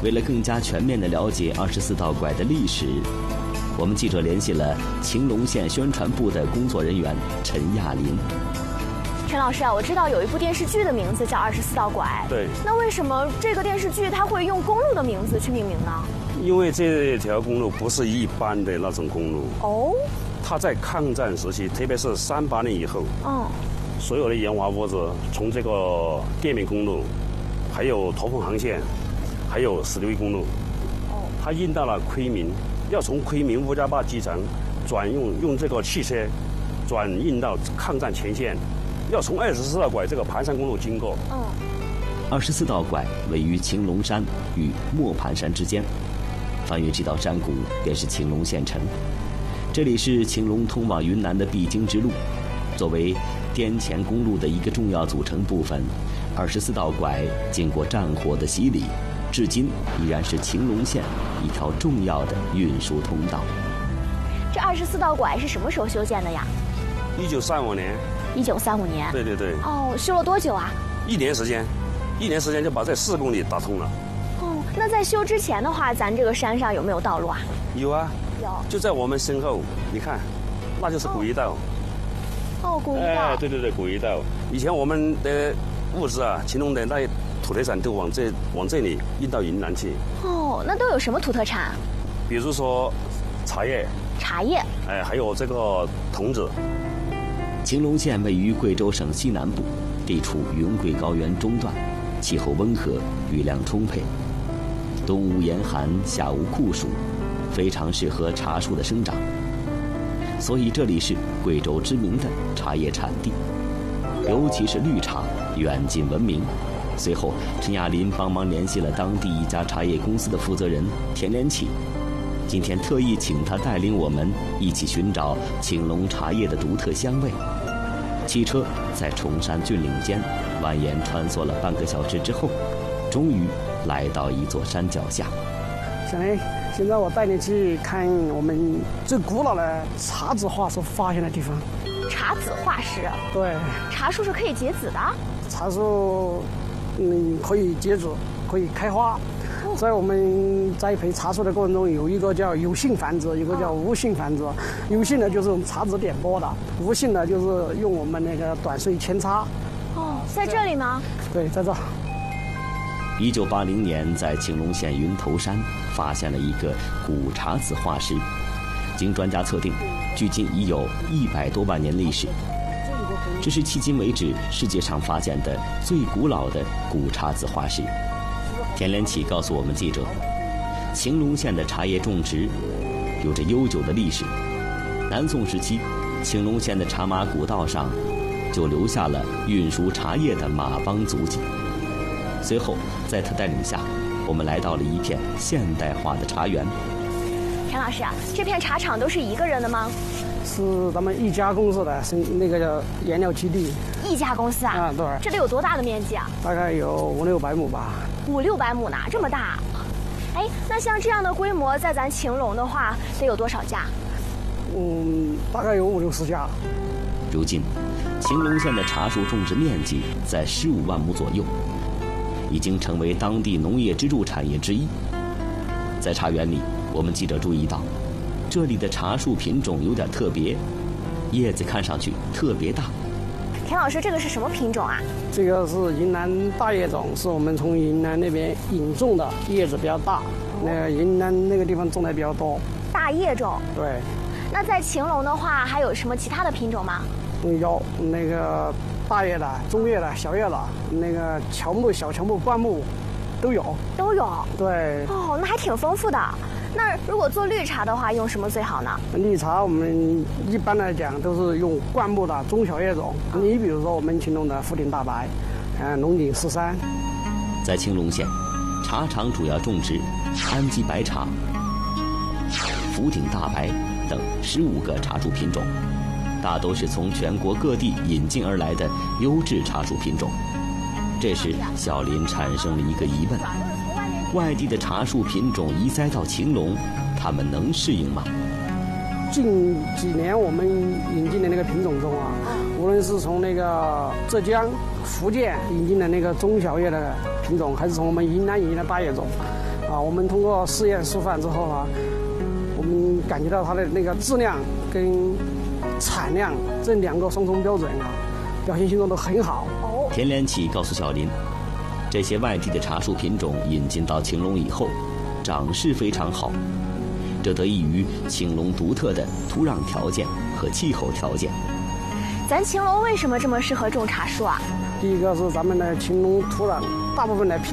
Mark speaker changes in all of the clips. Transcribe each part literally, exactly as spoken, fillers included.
Speaker 1: 为了更加全面地了解二十四道拐的历史，我们记者联系了晴隆县宣传部的工作人员陈亚林。
Speaker 2: 陈老师啊，我知道有一部电视剧的名字叫《二十四道拐》。
Speaker 3: 对。
Speaker 2: 那为什么这个电视剧它会用公路的名字去命名呢？
Speaker 3: 因为这条公路不是一般的那种公路。
Speaker 2: 哦。
Speaker 3: 它在抗战时期，特别是三八年以后，
Speaker 2: 嗯，
Speaker 3: 所有的烟花物资从这个滇缅公路，还有驼峰航线，还有十六亿公路，哦，它运到了昆明，要从昆明乌家坝机场转用用这个汽车转运到抗战前线。要从二十四道拐这个盘山公路经过。
Speaker 2: 嗯，
Speaker 1: 二十四道拐位于晴隆山与磨盘山之间，翻越这道山谷便是晴隆县城。这里是晴隆通往云南的必经之路，作为滇黔公路的一个重要组成部分，二十四道拐经过战火的洗礼，至今依然是晴隆县一条重要的运输通道。
Speaker 2: 这二十四道拐是什么时候修建的呀？
Speaker 3: 一九三五年。
Speaker 2: 一九三五年，
Speaker 3: 对对对。
Speaker 2: 哦，修了多久啊？
Speaker 3: 一年时间，一年时间就把这四公里打通了。
Speaker 2: 哦，那在修之前的话，咱这个山上有没有道路啊？
Speaker 3: 有啊，
Speaker 2: 有，
Speaker 3: 就在我们身后，你看，那就是古驿道。
Speaker 2: 哦，古驿道。
Speaker 3: 哎，对对对，古驿道。以前我们的物资啊，晴隆的那土特产都往这往这里运到云南去。
Speaker 2: 哦，那都有什么土特产？
Speaker 3: 比如说茶叶。
Speaker 2: 茶叶。
Speaker 3: 哎，还有这个桐子。
Speaker 1: 晴隆县位于贵州省西南部，地处云贵高原中段，气候温和，雨量充沛，冬无严寒，夏无酷暑，非常适合茶树的生长，所以这里是贵州知名的茶叶产地，尤其是绿茶远近闻名。随后，陈亚林帮忙联系了当地一家茶叶公司的负责人田连启，今天特意请他带领我们一起寻找晴隆茶叶的独特香味。汽车在崇山峻岭间蜿蜒穿梭了半个小时之后，终于来到一座山脚下。
Speaker 4: 小雷，现在我带你去看我们最古老的茶籽化石发现的地方。
Speaker 2: 茶籽化石？
Speaker 4: 对。
Speaker 2: 茶树是可以结籽的？
Speaker 4: 茶树，嗯，可以结籽，可以开花。在我们栽培茶树的过程中，有一个叫有性繁殖，有一个叫无性繁殖。有性呢就是茶籽点播的，无性呢就是用我们那个短穗扦插。
Speaker 2: 哦，在这里吗？
Speaker 4: 对，在这。
Speaker 1: 一九八零年，在晴隆县云头山发现了一个古茶籽化石，经专家测定，距今已有一百多万年历史。这是迄今为止世界上发现的最古老的古茶籽化石。田连启告诉我们记者，晴隆县的茶叶种植有着悠久的历史。南宋时期，晴隆县的茶马古道上就留下了运输茶叶的马帮足迹。随后，在他带领下，我们来到了一片现代化的茶园。
Speaker 2: 陈老师啊，这片茶厂都是一个人的吗？
Speaker 4: 是咱们一家公司的生那个叫原料基地。
Speaker 2: 一家公司啊？
Speaker 4: 啊，对。
Speaker 2: 这得有多大的面积啊？
Speaker 4: 大概有五六百亩吧。
Speaker 2: 五六百亩呢，这么大。哎，那像这样的规模，在咱晴隆的话，得有多少家？
Speaker 4: 嗯，大概有五六十家。
Speaker 1: 如今，晴隆县的茶树种植面积在十五万亩左右，已经成为当地农业支柱产业之一。在茶园里，我们记者注意到，这里的茶树品种有点特别，叶子看上去特别大。
Speaker 2: 田老师，这个是什么品种啊？
Speaker 4: 这个是云南大叶种，是我们从云南那边引种的，叶子比较大。那个云南那个地方种的比较多。
Speaker 2: 大叶种。
Speaker 4: 对。
Speaker 2: 那在晴隆的话，还有什么其他的品种吗？
Speaker 4: 有那个大叶的、中叶的、小叶的，那个乔木、小乔木、灌木，都有。都有。对。
Speaker 2: 哦，那还挺丰富的。那如果做绿茶的话，用什么最好呢？
Speaker 4: 绿茶我们一般来讲都是用灌木的中小叶种。你比如说我们晴隆的福鼎大白，呃，龙井十三。
Speaker 1: 在晴隆县，茶厂主要种植安吉白茶、福鼎大白等十五个茶树品种，大都是从全国各地引进而来的优质茶树品种。这时，小林产生了一个疑问：外地的茶树品种移栽到晴隆，他们能适应吗？
Speaker 4: 近几年我们引进的那个品种中啊，无论是从那个浙江、福建引进的那个中小叶的品种，还是从我们云南引进的大叶种， 啊，我们通过试验示范之后呢，我们感觉到它的那个质量跟产量这两个双重标准啊，表现性都很好。
Speaker 2: 哦，
Speaker 1: 田连启告诉小林，这些外地的茶树品种引进到青龙以后，长势非常好，这得益于青龙独特的土壤条件和气候条件。
Speaker 2: 咱青龙为什么这么适合种茶树啊？
Speaker 4: 第一个是咱们的青龙土壤，大部分的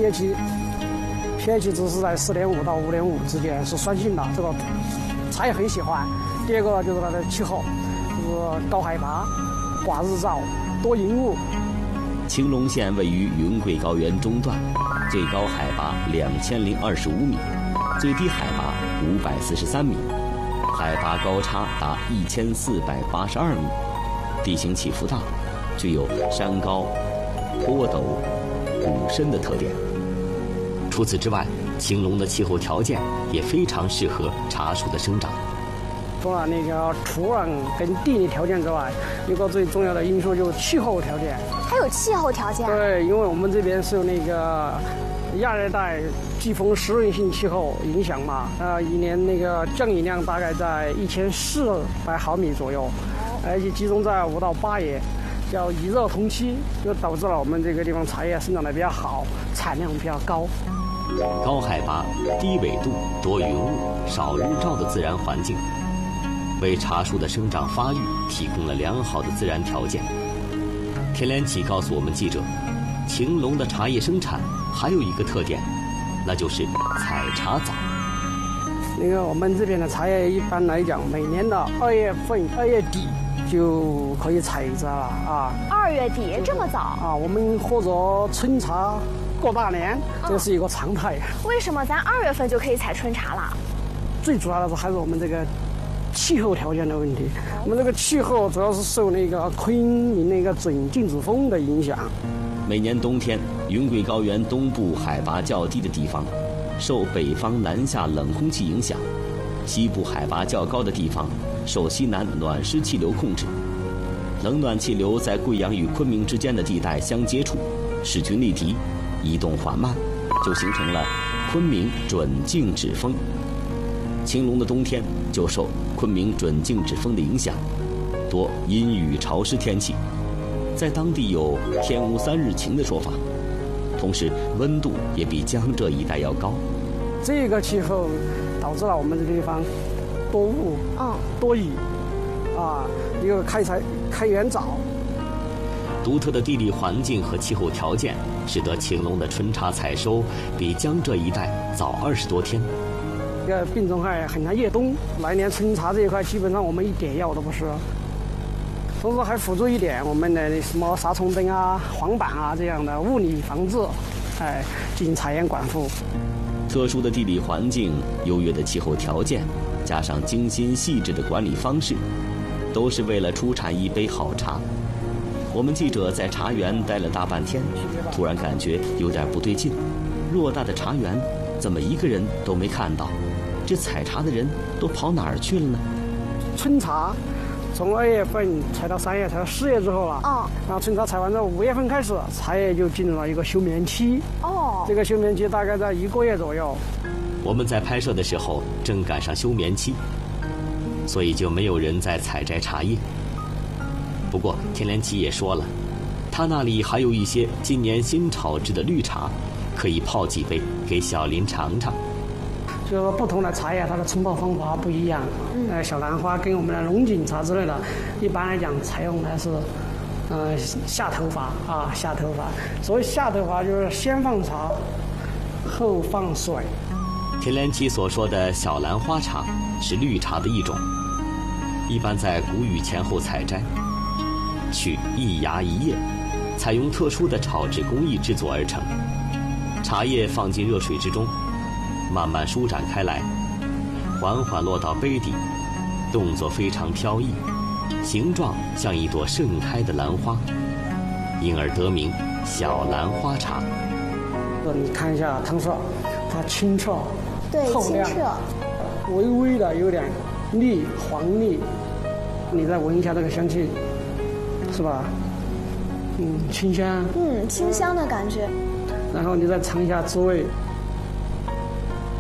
Speaker 4: pH，pH 值是在四点五到五点五之间，是酸性的，这个茶叶很喜欢。第二个就是它的气候，就是高海拔、寡日照、多云雾。
Speaker 1: 青龙县位于云贵高原中段，最高海拔两千零二十五米，最低海拔五百四十三米，海拔高差达一千四百八十二米，地形起伏大，具有山高、坡陡、谷深的特点。除此之外，青龙的气候条件也非常适合茶树的生长。
Speaker 4: 除了那个土壤跟地理条件之外，一个最重要的因素就是气候条件。
Speaker 2: 还有气候条件。
Speaker 4: 对，因为我们这边是有那个亚热带季风湿润性气候影响嘛，呃，一年那个降雨量大概在一千四百毫米左右，而且集中在五到八月，叫以热同期，就导致了我们这个地方茶叶生长得比较好，产量比较高。
Speaker 1: 高海拔、低纬度、多云雾、少日照的自然环境，为茶树的生长发育提供了良好的自然条件。田连启告诉我们记者，青龙的茶叶生产还有一个特点，那就是采茶早。
Speaker 4: 那个我们这边的茶叶一般来讲，每年的二月份、二月底就可以采摘了啊。
Speaker 2: 二月底这么早
Speaker 4: 啊？我们或者春茶过大年，这是一个常态。
Speaker 2: 为什么咱二月份就可以采春茶了？
Speaker 4: 最主要的是还是我们这个气候条件的问题。我们这个气候主要是受那个昆明那个准静止风的影响。
Speaker 1: 每年冬天，云贵高原东部海拔较低的地方，受北方南下冷空气影响；西部海拔较高的地方，受西南暖湿气流控制。冷暖气流在贵阳与昆明之间的地带相接触，势均力敌，移动缓慢，就形成了昆明准静止风。青龙的冬天就受昆明准静止风的影响，多阴雨潮湿天气，在当地有天无三日晴的说法，同时温度也比江浙一带要高。
Speaker 4: 这个气候导致了我们这个地方多雾、
Speaker 2: 嗯、
Speaker 4: 多雨，啊，一个开采开园早。
Speaker 1: 独特的地理环境和气候条件，使得青龙的春茶采收比江浙一带早二十多天。
Speaker 4: 这个病虫害很难越冬，来年春茶这一块基本上我们一点药都不施。同时还辅助一点我们的什么杀虫灯啊、黄板啊这样的物理防治，哎，进行采烟管护。
Speaker 1: 特殊的地理环境、优越的气候条件，加上精心细致的管理方式，都是为了出产一杯好茶。我们记者在茶园待了大半天，突然感觉有点不对劲。偌大的茶园，怎么一个人都没看到？这采茶的人都跑哪儿去了呢？
Speaker 4: 春茶从二月份采到三月，采到四月之后了。
Speaker 2: 哦。
Speaker 4: 然后春茶采完之后，五月份开始，茶叶就进入了一个休眠期。
Speaker 2: 哦。
Speaker 4: 这个休眠期大概在一个月左右。
Speaker 1: 我们在拍摄的时候正赶上休眠期，所以就没有人在采摘茶叶。不过田连启也说了，他那里还有一些今年新炒制的绿茶，可以泡几杯给小林尝尝。
Speaker 4: 就是说不同的茶叶它的冲泡方法不一样。嗯。呃，小兰花跟我们的龙井茶之类的，一般来讲采用的是，呃，下头法啊，下头法。所谓下头法就是先放茶，后放水。
Speaker 1: 田连启所说的小兰花茶是绿茶的一种，一般在谷雨前后采摘，取一芽一叶，采用特殊的炒制工艺制作而成。茶叶放进热水之中，慢慢舒展开来，缓缓落到杯底，动作非常飘逸，形状像一朵盛开的兰花，因而得名小兰花茶。
Speaker 4: 你看一下汤色，它清澈，
Speaker 2: 对，
Speaker 4: 透亮，
Speaker 2: 清澈，
Speaker 4: 微微的有点腻，黄腻。你再闻一下这个香气，是吧？嗯，清香。
Speaker 2: 嗯，清香的感觉。
Speaker 4: 然后你再尝一下滋味，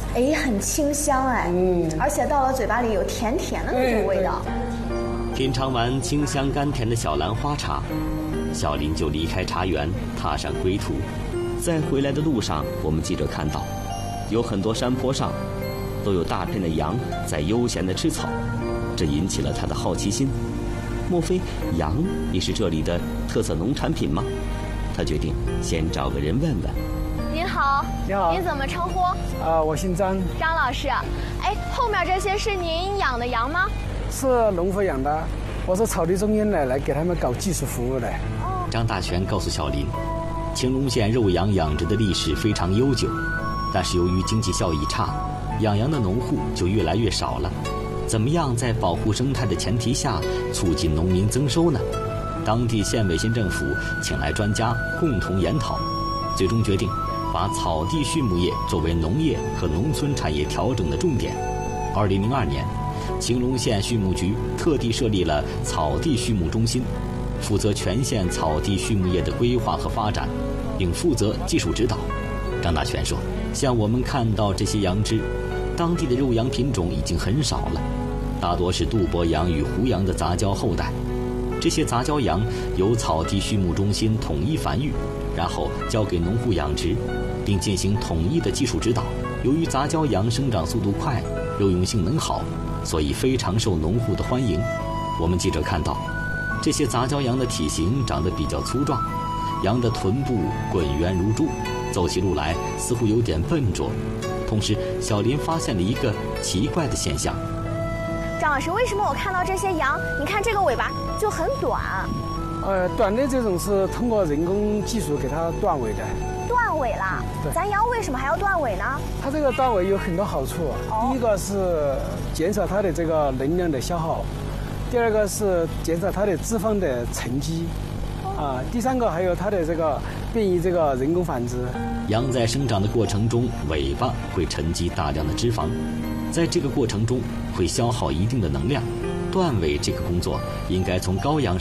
Speaker 2: 哎，很清香哎，嗯，而且到了嘴巴里有甜甜的那种味道。
Speaker 1: 品尝完清香甘甜的小兰花茶，小林就离开茶园，踏上归途。在回来的路上，我们记者看到，有很多山坡上都有大片的羊在悠闲地吃草，这引起了他的好奇心。莫非羊也是这里的特色农产品吗？他决定先找个人问问。
Speaker 2: 您好，
Speaker 4: 你好，
Speaker 2: 您怎么称呼？
Speaker 4: 啊、呃，我姓张，
Speaker 2: 张老师。哎，后面这些是您养的羊吗？
Speaker 4: 是农户养的，我是草地中间的，来给他们搞技术服务的。
Speaker 2: 哦，
Speaker 1: 张大全告诉小林，青龙县肉羊养殖的历史非常悠久，但是由于经济效益差，养羊的农户就越来越少了。怎么样在保护生态的前提下促进农民增收呢？当地县委县政府请来专家共同研讨，最终决定把草地畜牧业作为农业和农村产业调整的重点。二零零二年，青龙县畜牧局特地设立了草地畜牧中心，负责全县草地畜牧业的规划和发展，并负责技术指导。张大全说，像我们看到这些羊只，当地的肉羊品种已经很少了，大多是杜博羊与胡羊的杂交后代。这些杂交羊由草地畜牧中心统一繁育，然后交给农户养殖，并进行统一的技术指导。由于杂交羊生长速度快，肉用性能好，所以非常受农户的欢迎。我们记者看到，这些杂交羊的体型长得比较粗壮，羊的臀部滚圆如珠，走起路来似乎有点笨拙。同时，小林发现了一个奇怪的现象。
Speaker 2: 张老师，为什么我看到这些羊，你看这个尾巴就很短？
Speaker 4: 呃，短的这种是通过人工技术给它断尾的。
Speaker 2: 断尾啦？
Speaker 4: 对，
Speaker 2: 咱羊为什么还要断尾呢？
Speaker 4: 它这个断尾有很多好处，哦、第一个是减少它的这个能量的消耗，第二个是减少它的脂肪的沉积，啊、呃，第三个还有它的这个便于这个人工繁殖。
Speaker 1: 羊在生长的过程中，尾巴会沉积大量的脂肪，在这个过程中会消耗一定的能量。断尾这个工作应该从羔羊